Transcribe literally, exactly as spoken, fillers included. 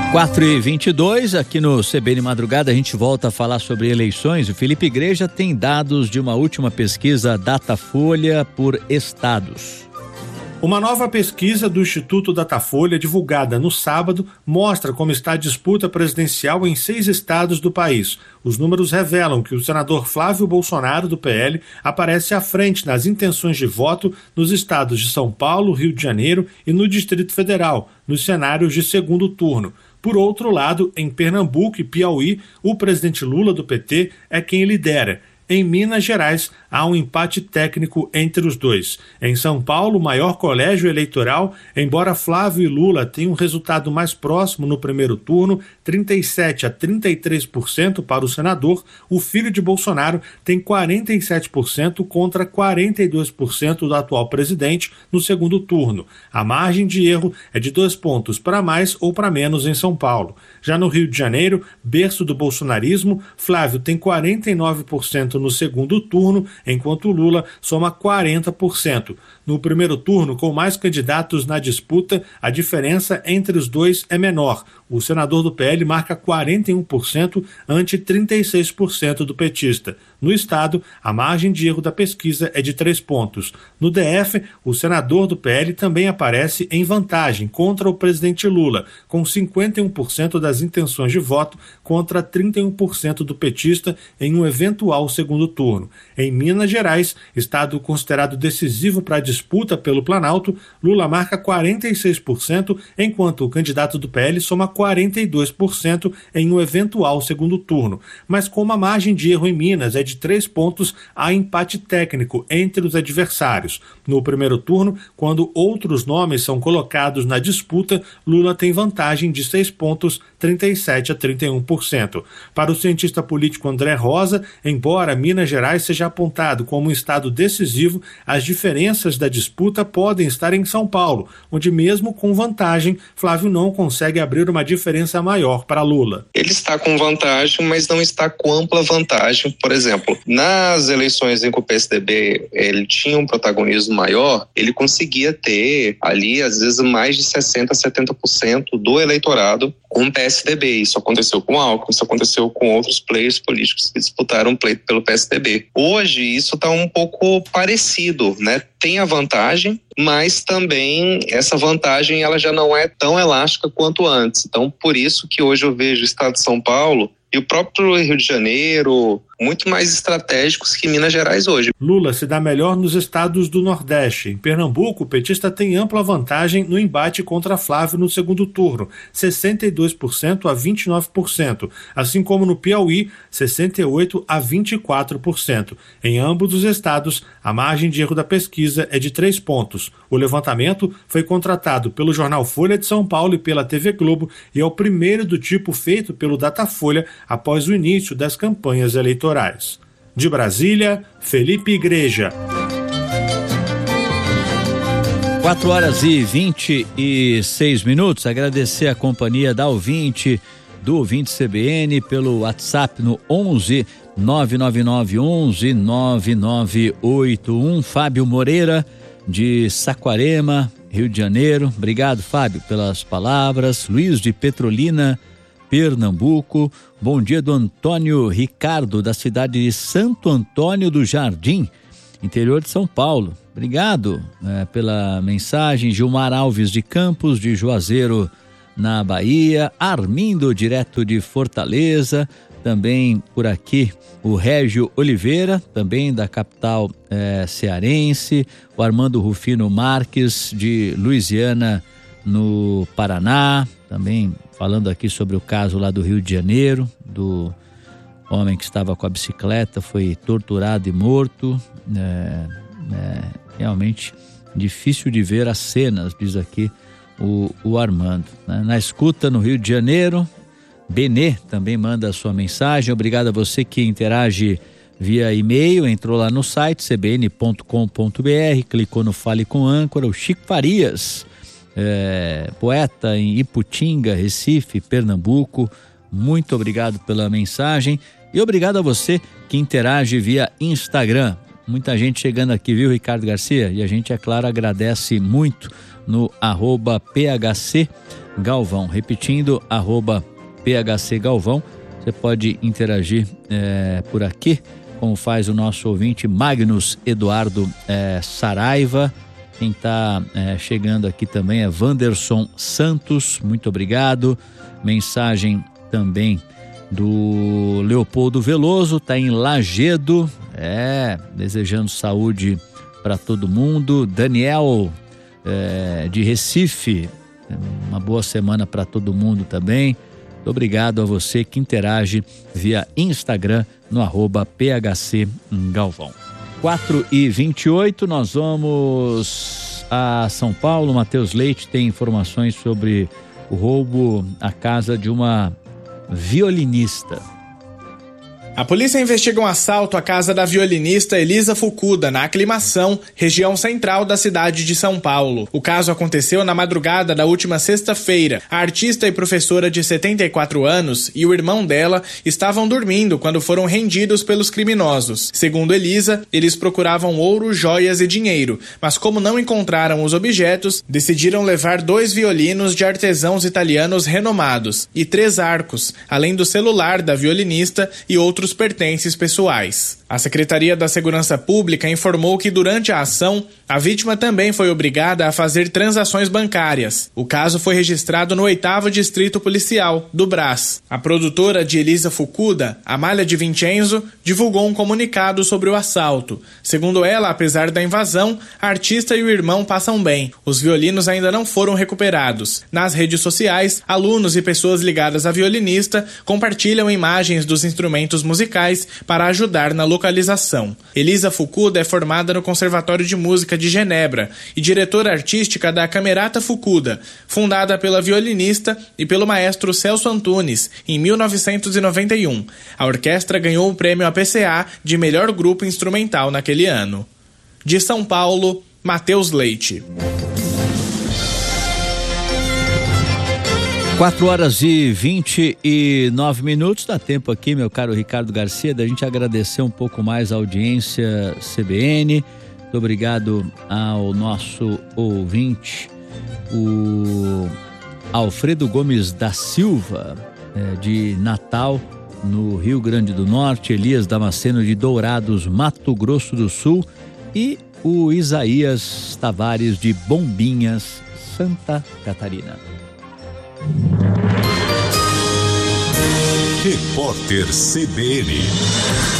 quatro e vinte e dois, aqui no C B N Madrugada, a gente volta a falar sobre eleições. O Felipe Igreja tem dados de uma última pesquisa Datafolha por estados. Uma nova pesquisa do Instituto Datafolha, divulgada no sábado, mostra como está a disputa presidencial em seis estados do país. Os números revelam que o senador Flávio Bolsonaro, do P L, aparece à frente nas intenções de voto nos estados de São Paulo, Rio de Janeiro e no Distrito Federal, nos cenários de segundo turno. Por outro lado, em Pernambuco e Piauí, o presidente Lula, do P T, é quem lidera. Em Minas Gerais, há um empate técnico entre os dois. Em São Paulo, o maior colégio eleitoral, embora Flávio e Lula tenham um resultado mais próximo no primeiro turno, trinta e sete a trinta e três por cento para o senador, o filho de Bolsonaro tem quarenta e sete por cento contra quarenta e dois por cento do atual presidente no segundo turno. A margem de erro é de dois pontos para mais ou para menos em São Paulo. Já no Rio de Janeiro, berço do bolsonarismo, Flávio tem quarenta e nove por cento no segundo turno, enquanto Lula soma quarenta por cento. No primeiro turno, com mais candidatos na disputa, a diferença entre os dois é menor. O senador do P L marca quarenta e um por cento ante trinta e seis por cento do petista. No estado, a margem de erro da pesquisa é de três pontos. No D F, o senador do P L também aparece em vantagem contra o presidente Lula, com cinquenta e um por cento das intenções de voto contra trinta e um por cento do petista em um eventual segundo turno. Em Minas Gerais, estado considerado decisivo para a disputa pelo Planalto, Lula marca quarenta e seis por cento, enquanto o candidato do P L soma quarenta e dois por cento em um eventual segundo turno. Mas como a margem de erro em Minas é de três pontos, há empate técnico entre os adversários. No primeiro turno, quando outros nomes são colocados na disputa, Lula tem vantagem de seis pontos, trinta e sete a trinta e um por cento. Para o cientista político André Rosa, embora Minas Gerais seja apontado como um estado decisivo, as diferenças da disputa podem estar em São Paulo, onde mesmo com vantagem, Flávio não consegue abrir uma diferença maior para Lula. Ele está com vantagem, mas não está com ampla vantagem. Por exemplo, nas eleições em que o P S D B ele tinha um protagonismo maior, ele conseguia ter ali, às vezes, mais de sessenta, setenta por cento do eleitorado com o P S D B. Isso aconteceu com o Alckmin, isso aconteceu com outros players políticos que disputaram o pleito pelo P S D B. Hoje, isso está um pouco parecido, né? Tem a vantagem, mas também essa vantagem ela já não é tão elástica quanto antes. Então, por isso que hoje eu vejo o estado de São Paulo e o próprio Rio de Janeiro muito mais estratégicos que Minas Gerais hoje. Lula se dá melhor nos estados do Nordeste. Em Pernambuco, o petista tem ampla vantagem no embate contra Flávio no segundo turno, sessenta e dois por cento a vinte e nove por cento, assim como no Piauí, sessenta e oito por cento a vinte e quatro por cento. Em ambos os estados, a margem de erro da pesquisa é de três pontos. O levantamento foi contratado pelo jornal Folha de São Paulo e pela T V Globo e é o primeiro do tipo feito pelo Datafolha após o início das campanhas eleitorais. De Brasília, Felipe Igreja. quatro horas e vinte e seis minutos. Agradecer a companhia da ouvinte, do ouvinte C B N, pelo WhatsApp no onze nove nove nove onze nove nove oito um. Fábio Moreira, de Saquarema, Rio de Janeiro. Obrigado, Fábio, pelas palavras. Luiz de Petrolina, Pernambuco. Bom dia do Antônio Ricardo, da cidade de Santo Antônio do Jardim, interior de São Paulo. Obrigado é, pela mensagem. Gilmar Alves de Campos, de Juazeiro, na Bahia. Armindo, direto de Fortaleza. Também por aqui o Régio Oliveira, também da capital é, cearense. O Armando Rufino Marques, de Luisiana, no Paraná. Também falando aqui sobre o caso lá do Rio de Janeiro, do homem que estava com a bicicleta, foi torturado e morto. É, é realmente difícil de ver as cenas, diz aqui o, o Armando. Na escuta no Rio de Janeiro, Benê também manda a sua mensagem. Obrigado a você que interage via e-mail, entrou lá no site c b n ponto com ponto b r, clicou no Fale com Âncora. O Chico Farias, É, poeta em Iputinga, Recife, Pernambuco, muito obrigado pela mensagem e obrigado a você que interage via Instagram. Muita gente chegando aqui, viu, Ricardo Garcia? E a gente, é claro, agradece muito no arroba P H C Galvão. Repetindo, arroba P H C Galvão. Você pode interagir é, por aqui, como faz o nosso ouvinte Magnus Eduardo é, Saraiva. Quem está é, chegando aqui também é Wanderson Santos, muito obrigado. Mensagem também do Leopoldo Veloso, está em Lagedo, é, desejando saúde para todo mundo. Daniel é, de Recife, uma boa semana para todo mundo também. Muito obrigado a você que interage via Instagram no arroba P H C Galvão. quatro e vinte e oito, nós vamos a São Paulo. Matheus Leite tem informações sobre o roubo à casa de uma violinista. A polícia investiga um assalto à casa da violinista Elisa Fukuda, na Aclimação, região central da cidade de São Paulo. O caso aconteceu na madrugada da última sexta-feira. A artista e professora de setenta e quatro anos e o irmão dela estavam dormindo quando foram rendidos pelos criminosos. Segundo Elisa, eles procuravam ouro, joias e dinheiro, mas como não encontraram os objetos, decidiram levar dois violinos de artesãos italianos renomados e três arcos, além do celular da violinista e outros pertences pessoais. A Secretaria da Segurança Pública informou que durante a ação, a vítima também foi obrigada a fazer transações bancárias. O caso foi registrado no oitavo Distrito Policial, do Brás. A produtora de Elisa Fukuda, Amália Di Vincenzo, divulgou um comunicado sobre o assalto. Segundo ela, apesar da invasão, a artista e o irmão passam bem. Os violinos ainda não foram recuperados. Nas redes sociais, alunos e pessoas ligadas à violinista compartilham imagens dos instrumentos musicais para ajudar na localização. Elisa Fukuda é formada no Conservatório de Música de Genebra e diretora artística da Camerata Fukuda, fundada pela violinista e pelo maestro Celso Antunes em mil novecentos e noventa e um. A orquestra ganhou o prêmio A P C A de melhor grupo instrumental naquele ano. De São Paulo, Matheus Leite. quatro horas e vinte e nove minutos, dá tempo aqui, meu caro Ricardo Garcia, da gente agradecer um pouco mais a audiência C B N. Muito obrigado ao nosso ouvinte, o Alfredo Gomes da Silva, é, de Natal, no Rio Grande do Norte, Elias Damasceno de Dourados, Mato Grosso do Sul, e o Isaías Tavares de Bombinhas, Santa Catarina. Repórter C B N.